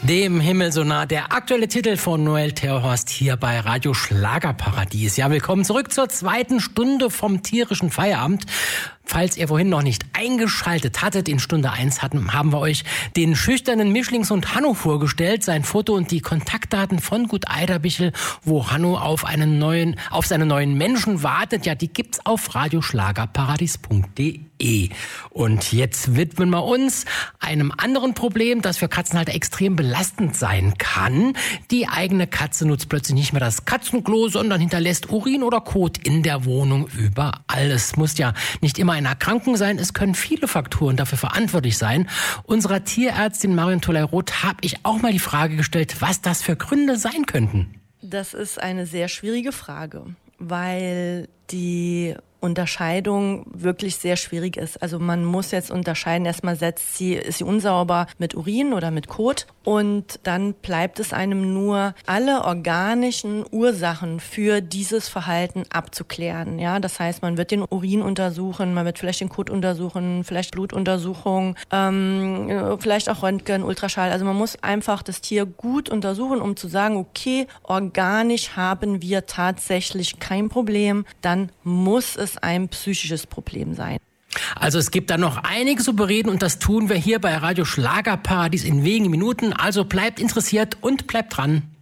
Dem Himmel so nah, der aktuelle Titel von Noel Terhorst hier bei Radio Schlagerparadies. Ja, willkommen zurück zur zweiten Stunde vom tierischen Feierabend. Falls ihr vorhin noch nicht eingeschaltet hattet, in Stunde 1 haben wir euch den schüchternen Mischlingshund Hanno vorgestellt, sein Foto und die Kontaktdaten von Gut Eiderbichel, wo Hanno auf seine neuen Menschen wartet. Ja, die gibt's auf radioschlagerparadies.de. Und jetzt widmen wir uns einem anderen Problem, das für Katzenhalter extrem belastend sein kann. Die eigene Katze nutzt plötzlich nicht mehr das Katzenklo, sondern hinterlässt Urin oder Kot in der Wohnung überall. Es muss ja nicht immer eine Erkrankung sein, es können viele Faktoren dafür verantwortlich sein. Unserer Tierärztin Marion Toley-Roth habe ich auch mal die Frage gestellt, was das für Gründe sein könnten. Das ist eine sehr schwierige Frage, weil die Unterscheidung wirklich sehr schwierig ist. Also man muss jetzt unterscheiden, erstmal ist sie unsauber mit Urin oder mit Kot und dann bleibt es einem nur, alle organischen Ursachen für dieses Verhalten abzuklären. Ja, das heißt, man wird den Urin untersuchen, man wird vielleicht den Kot untersuchen, vielleicht Blutuntersuchung, vielleicht auch Röntgen, Ultraschall. Also man muss einfach das Tier gut untersuchen, um zu sagen, okay, organisch haben wir tatsächlich kein Problem, dann muss es ein psychisches Problem sein. Also es gibt da noch einiges zu bereden und das tun wir hier bei Radio Schlagerparadies in wenigen Minuten. Also bleibt interessiert und bleibt dran.